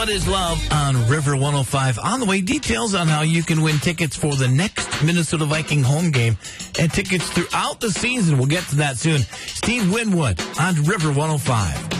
What is love on River 105? On the way, details on how you can win tickets for the next Minnesota Viking home game and tickets throughout the season. We'll get to that soon. Steve Winwood on River 105.